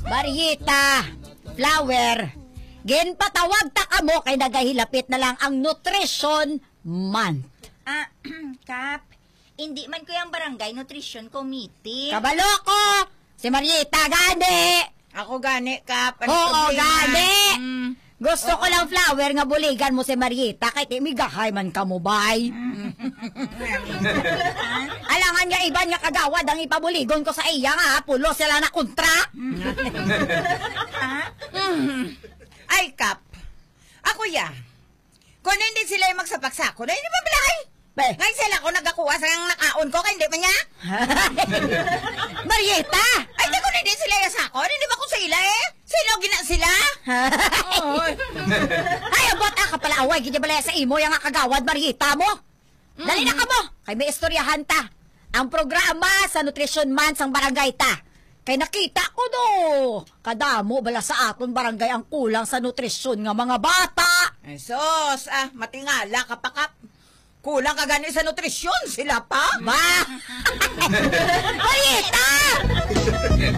Marieta, Flower, ginpatawag ta kamo kay nagahilapit na lang ang Nutrition Month. Kap, hindi man ko yung Barangay Nutrition Committee. Kabalo ko! Si Marieta, gani! Ako gani, Kap. Ano Oo, problema? gani! Gusto ko lang, Flower, nga buligan mo si Marieta kay timigahay man ka mo, bay. Alangan nga iban nga kagawad ang ipabuligon ko sa iya nga, pulo sila na kontra. Ay, Kap. Ako ya. Kung hindi sila yung magsapaksako, na hindi ba bilay? Ngayon sila ko nagakuha sa nakaon ko, kaya hindi man niya? Marieta! Ay, di ko hindi sila yung sako. Hindi ba ko sila eh? Sino gina sila? Ay, abot ka pala away, gini balaya sa imo yung nga kagawad, Marieta mo. Dali na ka mo, kay may istoryahan ta. Ang programa sa Nutrition Month sang barangay ta. Kay nakita ko do, kadamo bala sa aton barangay ang kulang sa nutrisyon nga mga bata. Ay, sos, matingala ka pa, Kap. Kulang ka gani sa nutrisyon, sila pa? Ba? Marieta!